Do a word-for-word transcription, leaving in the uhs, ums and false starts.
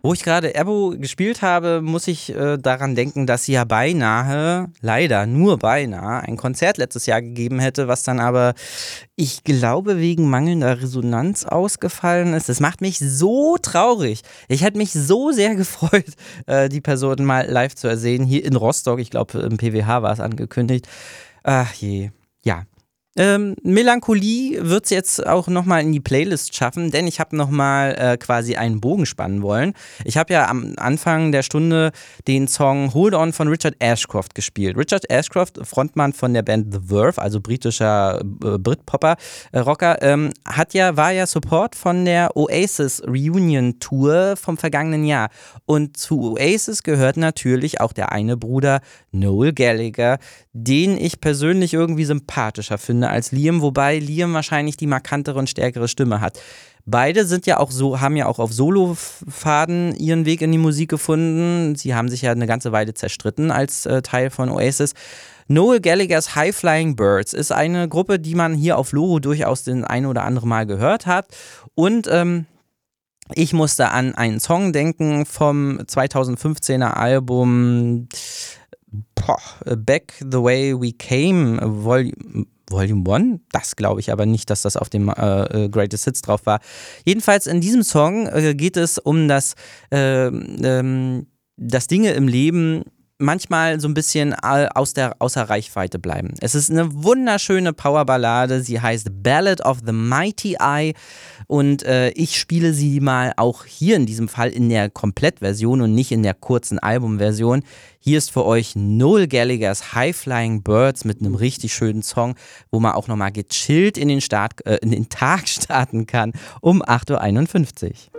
Wo ich gerade Ebo gespielt habe, muss ich äh, daran denken, dass sie ja beinahe, leider nur beinahe, ein Konzert letztes Jahr gegeben hätte, was dann aber, ich glaube, wegen mangelnder Resonanz ausgefallen ist. Das macht mich so traurig. Ich hätte mich so sehr gefreut, äh, die Person mal live zu sehen, hier in Rostock. Ich glaube, im P W H war es angekündigt. Ach je, ja. Ähm, Melancholie wird es jetzt auch nochmal in die Playlist schaffen, denn ich habe nochmal äh, quasi einen Bogen spannen wollen. Ich habe ja am Anfang der Stunde den Song Hold On von Richard Ashcroft gespielt. Richard Ashcroft, Frontmann von der Band The Verve, also britischer äh, Britpopper, äh, Rocker, ähm, hat ja, war ja Support von der Oasis Reunion Tour vom vergangenen Jahr. Und zu Oasis gehört natürlich auch der eine Bruder Noel Gallagher, den ich persönlich irgendwie sympathischer finde als Liam, wobei Liam wahrscheinlich die markantere und stärkere Stimme hat. Beide sind ja auch so, haben ja auch auf Solofaden ihren Weg in die Musik gefunden. Sie haben sich ja eine ganze Weile zerstritten als äh, Teil von Oasis. Noel Gallaghers High Flying Birds ist eine Gruppe, die man hier auf Loro durchaus den ein oder andere Mal gehört hat. Und ähm, ich musste an einen Song denken vom zweitausendfünfzehner Album Boah, Back the Way We Came, Volume, Volume eins? Das glaube ich aber nicht, dass das auf dem äh, Greatest Hits drauf war. Jedenfalls in diesem Song äh, geht es um das, äh, ähm, dass Dinge im Leben manchmal so ein bisschen aus der, außer Reichweite bleiben. Es ist eine wunderschöne Powerballade, sie heißt Ballad of the Mighty Eye und äh, ich spiele sie mal auch hier in diesem Fall in der Komplettversion und nicht in der kurzen Albumversion. Hier ist für euch Noel Gallaghers High Flying Birds mit einem richtig schönen Song, wo man auch nochmal gechillt in den, Start, äh, in den Tag starten kann um acht Uhr einundfünfzig.